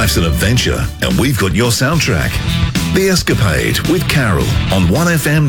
Life's an adventure, and we've got your soundtrack. The Escapade with Carol on 1FM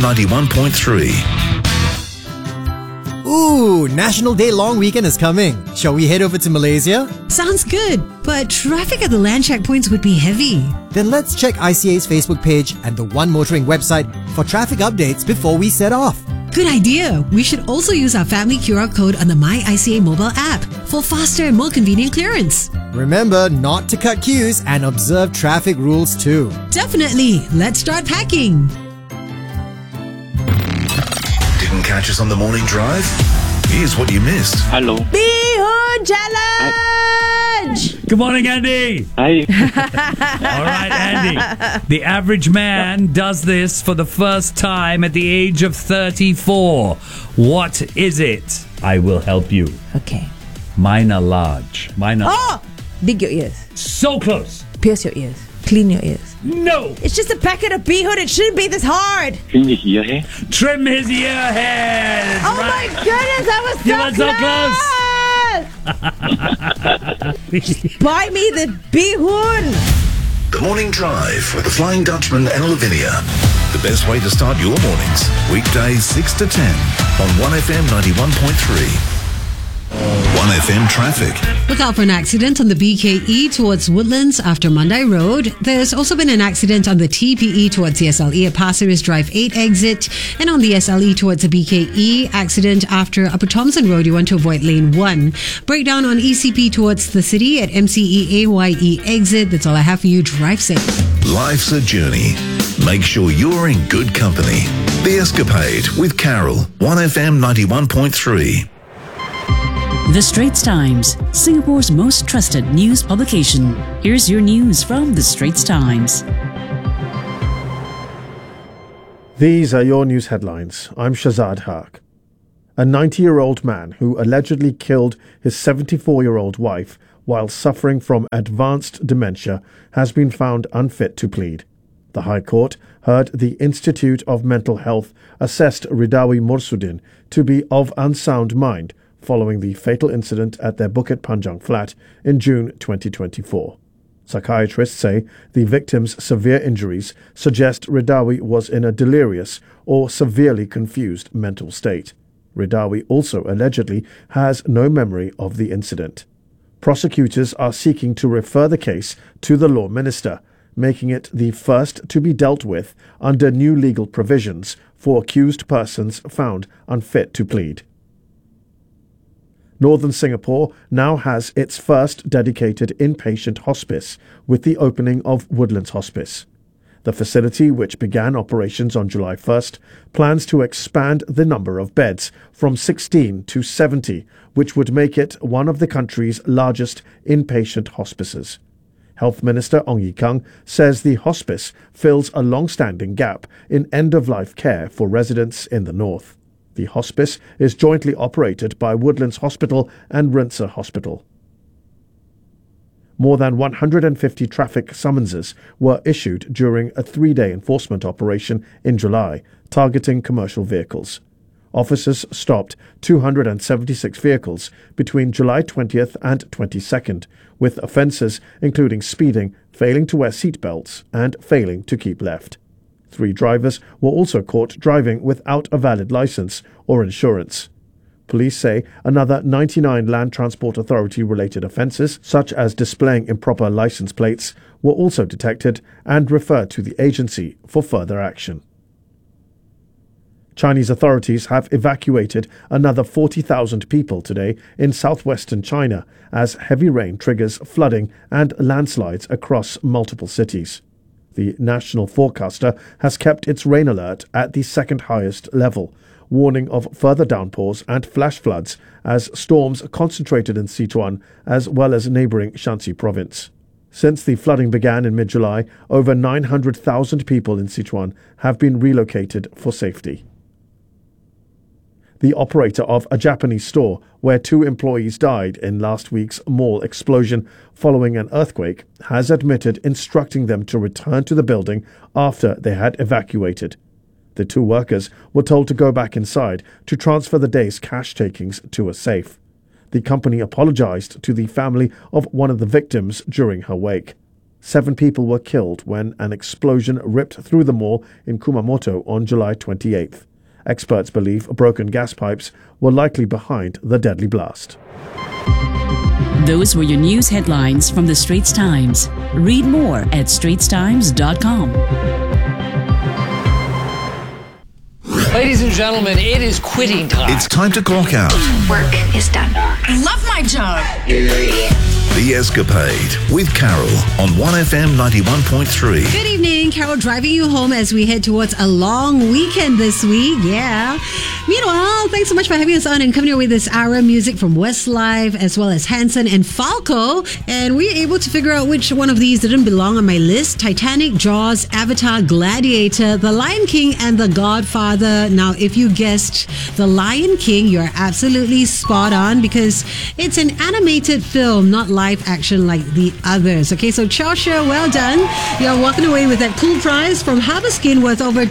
91.3. Ooh, National Day long weekend is coming. Shall we head over to Malaysia? Sounds good, but traffic at the land checkpoints would be heavy. Then let's check ICA's Facebook page and the One Motoring website for traffic updates before we set off. Good idea. We should also use our family QR code on the My ICA mobile app for faster and more convenient clearance. Remember not to cut queues and observe traffic rules too. Definitely. Let's start packing. Didn't catch us on the morning drive? Here's what you missed. Hello. Bihun Challenge! Good morning, Andy. Hi. All right, Andy. The average man does this for the first time at the age of 34. What is it? I will help you. Okay. Mine are large. Dig your ears. So close. Pierce your ears. Clean your ears. No. It's just a packet of bihun. It shouldn't be this hard. Clean his ear hair. Trim his ear hairs. Oh my goodness, I was You were so close. Buy me the bihun. The Morning Drive with the Flying Dutchman and Lavinia. The best way to start your mornings. Weekdays 6 to 10 on 1FM 91.3. 1FM traffic. Look out for an accident on the BKE towards Woodlands after Mandai Road. There's also been an accident on the TPE towards the SLE at Pasir Ris Drive 8 exit, and on the SLE towards the BKE accident after Upper Thomson Road. You want to avoid lane 1. Breakdown on ECP towards the city at MCE AYE exit. That's all I have for you. Drive safe. Life's a journey. Make sure you're in good company. The Escapade with Carol, 1FM 91.3. The Straits Times, Singapore's most trusted news publication. Here's your news from The Straits Times. These are your news headlines. I'm Shazad Haq. A 90-year-old man who allegedly killed his 74-year-old wife while suffering from advanced dementia has been found unfit to plead. The High Court heard the Institute of Mental Health assessed Ridawi Mursudin to be of unsound mind following the fatal incident at their Bukit Panjang flat in June 2024. Psychiatrists say the victim's severe injuries suggest Ridawi was in a delirious or severely confused mental state. Ridawi also allegedly has no memory of the incident. Prosecutors are seeking to refer the case to the Law Minister, making it the first to be dealt with under new legal provisions for accused persons found unfit to plead. Northern Singapore now has its first dedicated inpatient hospice with the opening of Woodlands Hospice. The facility, which began operations on July 1st, plans to expand the number of beds from 16 to 70, which would make it one of the country's largest inpatient hospices. Health Minister Ong Ye Kung says the hospice fills a long-standing gap in end-of-life care for residents in the north. The hospice is jointly operated by Woodlands Hospital and Rinsa Hospital. More than 150 traffic summonses were issued during a 3-day enforcement operation in July, targeting commercial vehicles. Officers stopped 276 vehicles between July 20th and 22nd, with offences including speeding, failing to wear seatbelts, and failing to keep left. 3 drivers were also caught driving without a valid licence or insurance. Police say another 99 Land Transport Authority-related offences, such as displaying improper licence plates, were also detected and referred to the agency for further action. Chinese authorities have evacuated another 40,000 people today in southwestern China as heavy rain triggers flooding and landslides across multiple cities. The national forecaster has kept its rain alert at the second highest level, warning of further downpours and flash floods as storms concentrated in Sichuan as well as neighbouring Shanxi province. Since the flooding began in mid-July, over 900,000 people in Sichuan have been relocated for safety. The operator of a Japanese store where 2 employees died in last week's mall explosion following an earthquake has admitted instructing them to return to the building after they had evacuated. The 2 workers were told to go back inside to transfer the day's cash takings to a safe. The company apologized to the family of one of the victims during her wake. 7 people were killed when an explosion ripped through the mall in Kumamoto on July 28th. Experts believe broken gas pipes were likely behind the deadly blast. Those were your news headlines from the Straits Times. Read more at straitstimes.com. Ladies and gentlemen, it is quitting time. It's time to clock out. Work is done. I love my job. The Escapade with Carol on 1FM 91.3. Good evening, Carol, driving you home as we head towards a long weekend this week. Yeah. Meanwhile, thanks so much for having us on and coming your way this hour. Music from Westlife as well as Hanson and Falco. And we were able to figure out which one of these didn't belong on my list. Titanic, Jaws, Avatar, Gladiator, The Lion King, and The Godfather. Now, if you guessed The Lion King, you're absolutely spot on because it's an animated film, not live action like the others. Okay, so Chaosha, well done. You're walking away with that cool prize from Harbour Skin worth over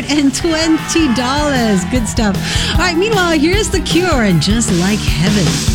$220. Good stuff. All right, meanwhile, here's The Cure and Just Like Heaven.